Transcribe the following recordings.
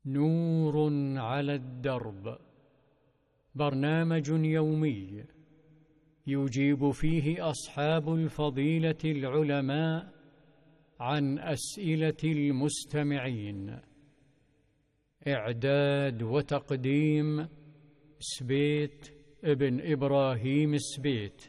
نور على الدرب، برنامج يومي يجيب فيه أصحاب الفضيلة العلماء عن أسئلة المستمعين. إعداد وتقديم سبيت ابن إبراهيم السبيت.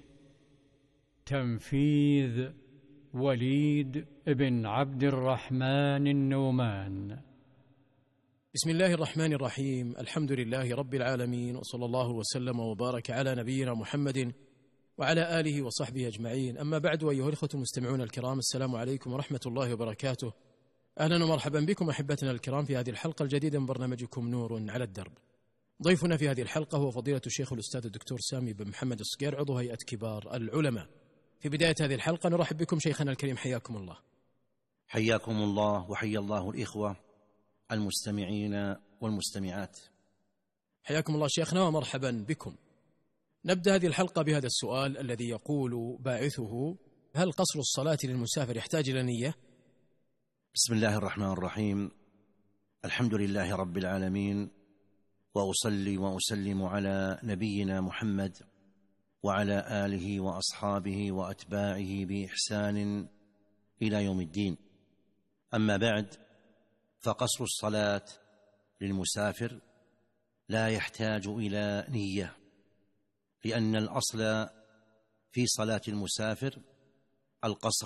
تنفيذ وليد بن عبد الرحمن النومان. بسم الله الرحمن الرحيم. الحمد لله رب العالمين، وصلى الله وسلم وبارك على نبينا محمد وعلى آله وصحبه أجمعين. أما بعد، أيها الإخوة المستمعون الكرام، السلام عليكم ورحمة الله وبركاته. أهلا ومرحبا بكم أحبتنا الكرام في هذه الحلقة الجديدة من برنامجكم نور على الدرب. ضيفنا في هذه الحلقة هو فضيلة الشيخ الأستاذ الدكتور سامي بن محمد الصقير، عضو هيئة كبار العلماء. في بداية هذه الحلقة نرحب بكم شيخنا الكريم، حياكم الله. حياكم الله وحيا الله الإخوة المستمعين والمستمعات. حياكم الله شيخنا ومرحبا بكم. نبدأ هذه الحلقة بهذا السؤال الذي يقول باعثه: هل قصر الصلاة للمسافر يحتاج إلى نية؟ بسم الله الرحمن الرحيم. الحمد لله رب العالمين، وأصلي وأسلم على نبينا محمد وعلى آله وأصحابه وأتباعه بإحسان إلى يوم الدين. أما بعد، فقصر الصلاة للمسافر لا يحتاج إلى نية، لأن الأصل في صلاة المسافر القصر،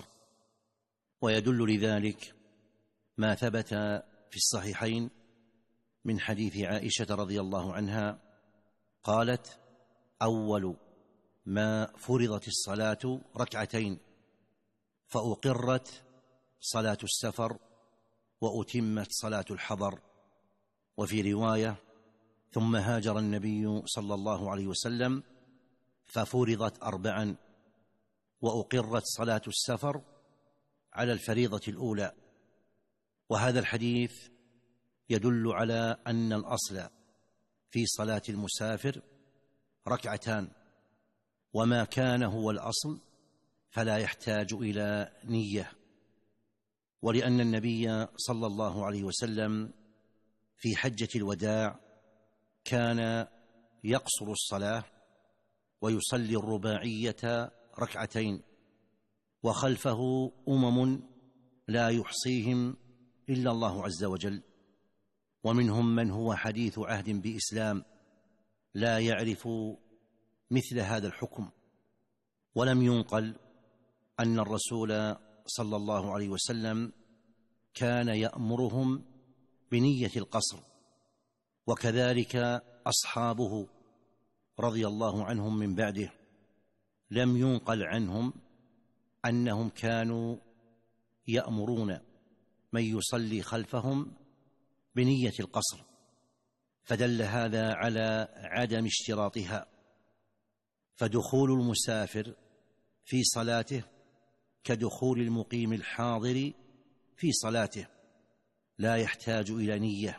ويدل لذلك ما ثبت في الصحيحين من حديث عائشة رضي الله عنها قالت: أول ما فرضت الصلاة ركعتين، فأقرت صلاة السفر وأتمت صلاة الحضر. وفي رواية: ثم هاجر النبي صلى الله عليه وسلم ففرضت أربعا، وأقرت صلاة السفر على الفريضة الأولى. وهذا الحديث يدل على أن الأصل في صلاة المسافر ركعتان، وما كان هو الأصل فلا يحتاج إلى نية. ولأن النبي صلى الله عليه وسلم في حجة الوداع كان يقصر الصلاة ويصلي الرباعية ركعتين، وخلفه أمم لا يحصيهم إلا الله عز وجل، ومنهم من هو حديث عهد بإسلام لا يعرف مثل هذا الحكم. ولم ينقل أن الرسول صلى الله عليه وسلم كان يأمرهم بنية القصر، وكذلك أصحابه رضي الله عنهم من بعده لم ينقل عنهم أنهم كانوا يأمرون من يصلي خلفهم بنية القصر، فدل هذا على عدم اشتراطها. فدخول المسافر في صلاته كدخول المقيم الحاضر في صلاته، لا يحتاج إلى نية.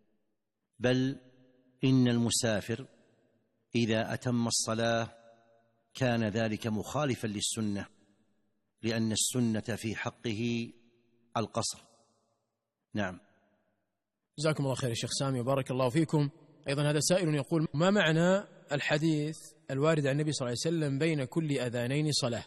بل إن المسافر إذا أتم الصلاة كان ذلك مخالفا للسنة، لأن السنة في حقه القصر. نعم. جزاكم الله خير يا شيخ سامي وبارك الله فيكم. أيضا هذا سائل يقول: ما معنى الحديث الوارد عن النبي صلى الله عليه وسلم بين كل أذانين صلاة؟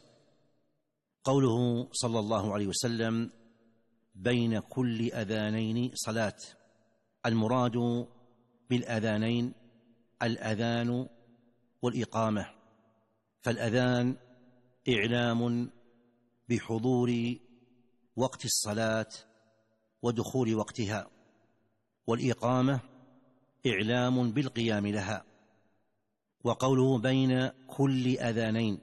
قوله صلى الله عليه وسلم بين كل أذانين صلاة، المراد بالأذانين الأذان والإقامة. فالأذان إعلام بحضور وقت الصلاة ودخول وقتها، والإقامة إعلام بالقيام لها. وقوله بين كل أذانين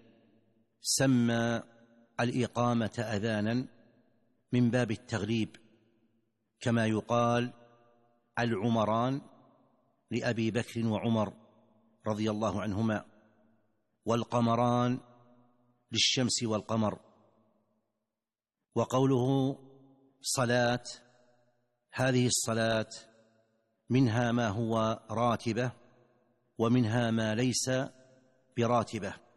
سمى الإقامة أذانا من باب التغليب، كما يقال العمران لأبي بكر وعمر رضي الله عنهما، والقمران للشمس والقمر. وقوله صلاة، هذه الصلاة منها ما هو راتبة ومنها ما ليس براتبة.